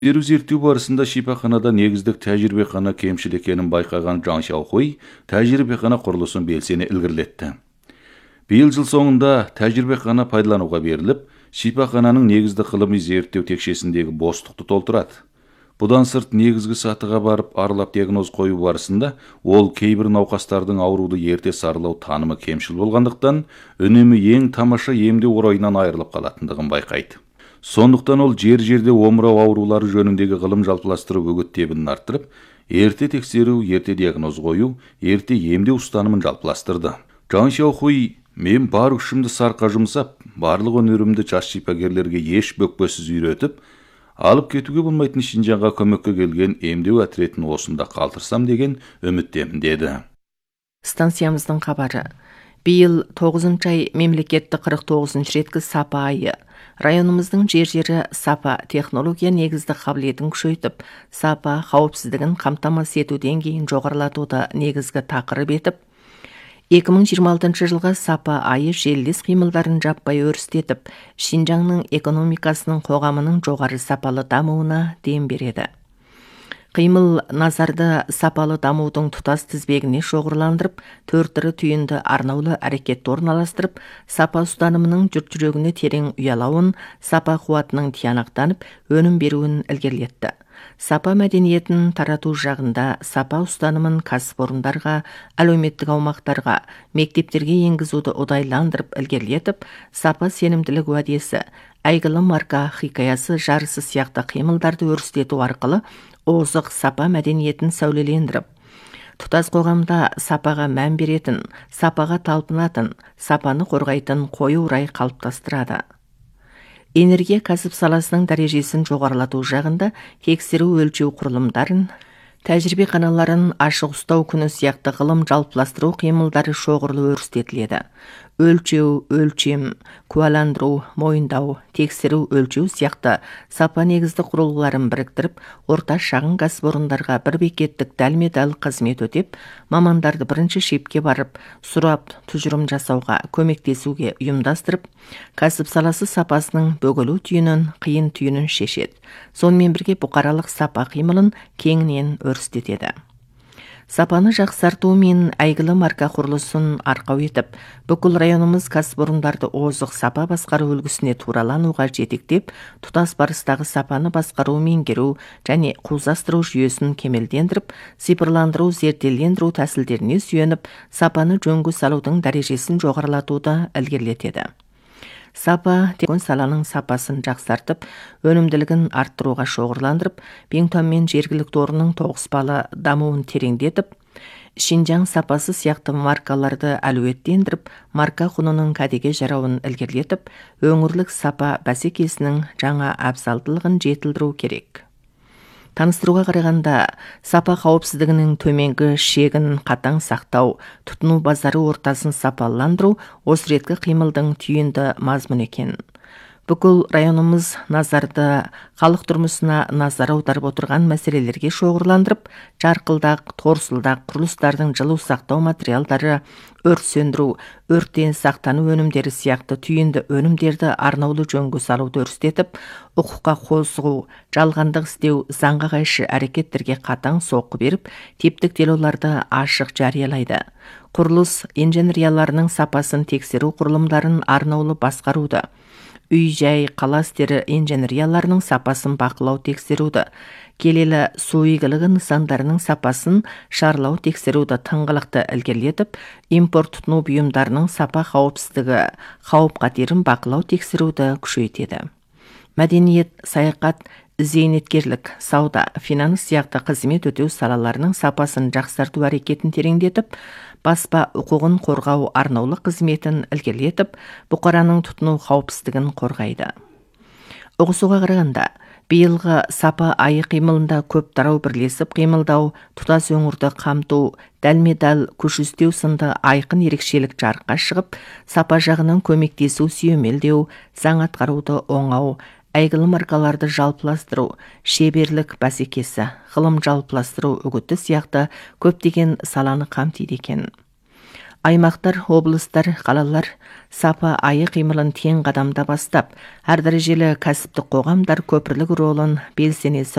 Зеру зерттеу барысында шипаханада негіздік тәжірибехана кемшіл екенін байқаған Жан Шаохуй тәжірибехана құрылысын белсене ілгерілетті. Биыл жыл соңында тәжірибехана пайдалануға беріліп, шипахананың негізді ғылыми зерттеу текшесіндегі бостықты толтырады. Бұдан сырт негізгі сатыға барып аралап диагноз қою барысында ол кейбір науқастардың ауруды ерте сарылау танымы кемшіл болғандықтан үнемі ең тамаша емдеу орайынан айырылып қалатындығын байқайды. Сондықтан ол жер-жерде омырау аурулары жөніндегі ғылым жалпыластыру үгіттебін арттырып, ерте тексеру, ерте диагноз қою, ерте емдеу ұстанымын жалпыластырды. Жан Шаохуй: мен бар күшімді сарқа жұмсап, барлық өнерімді жас шипагерлерге еш бөкпесіз үйретіп, алып кетуге болмайтын Шинжаңға көмекке келген емдеу әтретін осында қалтырсам деген үміттемін деді. Станциямыздың хабары. Биыл 9 ай мемлекетті 49 реткі сапа айы. Районымыздың жер-жері сапа технология негізді қабілетін күшейтіп, сапа қауіпсіздігін қамтамасыз ету деңгейін жоғарылатуды негізгі тақырып етіп, 2026 жылға сапа айы желілес қимылдарын жаппай өрістетіп, Шинжаңның экономикасының қоғамының жоғары сапалы дамуына дем береді. Қимыл назарды сапалы дамудың тұтас тізбегіне шоғырландырып, төртірі түйінді арнаулы әрекетті орналастырып, сапа ұстанымының жұрт жүрегіне терең ұялауын, сапа қуатының тиянақтанып, өнім беруін ілгерілетті. Сапа мәдениетін тарату жағында сапа ұстанымын кәсіпорындарға, әлеуметтік аумақтарға, мектептерге енгізуді ұдайландырып ілгерілетіп, сапа сенімділік уәдесі, әйгілі марка хикаясы жарысы сияқты қимылдарды өрістету арқылы озық сапа мәдениетін сәулелендіріп, тұтас қоғамда сапаға мән беретін, сапаға талпынатын, сапаны қорғайтын қою рай қалыптастырады. Энергия кәсіп саласының дәрежесін жоғарылату жағында тексеру өлшеу құрылымдарын, тәжірибеханаларын ашық ұстау күні сияқты ғылым жалпыластыру қимылдары шоғырлы өрістетіледі. Өлшеу, өлшем, куәландыру, мойындау, тексеру, өлшеу сияқты сапа негізді құрылғыларын біріктіріп, орта шағын кәсіпорындарға бір бекеттік дәлме-дәл қызмет өтеп, мамандарды бірінші шепке барып, сұрап, тұжырым жасауға, көмектесуге ұйымдастырып, кәсіп саласы сапасының бөгілу түйінін, қиын түйінін шешеді. Сонымен бірге бұқаралық сапа қимылын кеңінен өрістетеді. Сапаны жақсарту мен әйгілі марка құрылысын арқау етіп, бүкіл районымыз кәсіпорындарды озық сапа басқару үлгісіне туралануға жетектеп, тұтас барыстағы сапаны басқару, меңгеру және қуздастыру жүйесін кемелдендіріп, цифрландыру, зерделендіру тәсілдеріне сүйеніп, сапаны жөнге салудың дәрежесін жоғарылатуды ілгерілетеді. Сапа тегін саланың сапасын жақсартып, өнімділігін арттыруға шоғырландырып, Бентон мен жергілікті орынның тоғыспалы дамуын тереңдетіп, Шинжаң сапасы сияқты маркаларды әлеуеттендіріп, марка құнының кәдеге жарауын ілгерілетіп, өңірлік сапа бәсекесінің жаңа абзалдылығын жетілдіру керек. Таныстыруға қарағанда, сапа қауіпсіздігінің төменгі шегін қатаң сақтау, тұтыну базары ортасын сапаландыру осы реткі қимылдың түйінді мазмұн екен. Бүкіл районымыз назарды халық тұрмысына назар аударып отырған мәселелерге шоғырландырып, жарқылдақ, торсылдақ құрылыстардың жылу сақтау материалдары, өрт сөндіру, өрттен сақтану өнімдері сияқты түйінді өнімдерді арнаулы жөнге салуды өрістетіп, құқыққа қол сұғу, жалғандық істеу, заңға қайшы әрекеттерге қатаң соққы беріп, типтік делеуларды ашық жариялайды. Құрылыс инженерияларының сапасын тексеру құрылымдарын арнаулы басқаруды, үй-жай, қала істері инженерияларының сапасын бақылау тексеруді, келелі су игілігі нысандарының сапасын шарлау тексеруді тыңғылықты ілгерілетіп, импорт тұтыну бұйымдарының сапа қауіпсіздігі, қауіп-қатерін бақылау тексеруді күшейтеді. Мәдениет, саяхат, зейнеткерлік, сауда, финанс сияқты қызмет өтеу салаларының сапасын жақсарту әрекетін тереңдетіп, баспа құқығын қорғау арнаулы қызметін ілгерілетіп, бұқараның тұтыну қауіпсіздігін қорғайды. Ұғысуға қарағанда, биылғы сапа айы қимылында көп тарау бірлесіп қимылдау, тұтас өңірді қамту, дәлме-дәл күш іздеу сынды айқын ерекшелік жарыққа шығып, сапа жағынан көмектесу сүйемелдеу, заң атқаруды оңау, әйгілі маркаларды жалпыластыру, шеберлік бәсекесі, ғылым жалпыластыру үгіті сияқты көптеген саланы қамтиды екен. Аймақтар, облыстар, қалалар сапа айы қимылын тең қадамда бастап, әр дәрежелі кәсіптік қоғамдар көпірлік ролын белсене